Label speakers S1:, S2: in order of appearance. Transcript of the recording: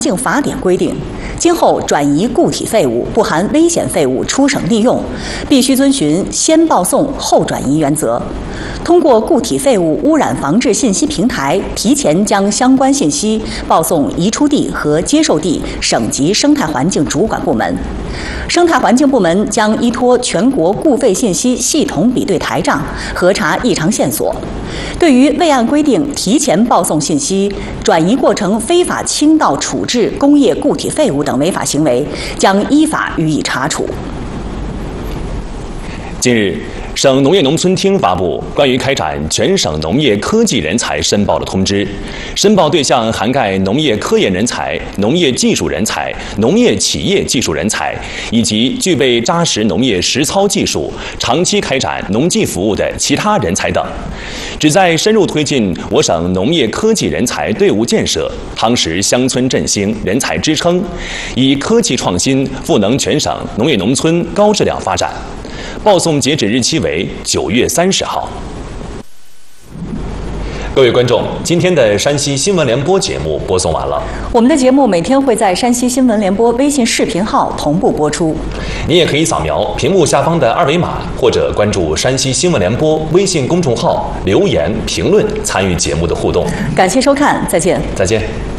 S1: 境法典规定，今后转移固体废物（不含危险废物）出省利用，必须遵循先报送后转移原则。通过固体废物污染防治信息平台，提前将相关信息报送移出地和接受地省级生态环境主管部门。生态环境部门将依托全国固废信息系统比对台账，核查异常线索。对于未按规定提前报送信息、转移过程非法倾倒处置工业固体废物等违法行为，将依法予以查处。
S2: 近日，省农业农村厅发布关于开展全省农业科技人才申报的通知，申报对象涵盖农业科研人才、农业技术人才、农业企业技术人才，以及具备扎实农业实操技术、长期开展农技服务的其他人才等，旨在深入推进我省农业科技人才队伍建设，夯实乡村振兴人才支撑，以科技创新赋能全省农业农村高质量发展。报送截止日期为9月30号。各位观众，今天的山西新闻联播节目播送完了。
S1: 我们的节目每天会在山西新闻联播微信视频号同步播出。
S2: 你也可以扫描屏幕下方的二维码，或者关注山西新闻联播微信公众号留言评论参与节目的互动。
S1: 感谢收看，再见。
S2: 再见。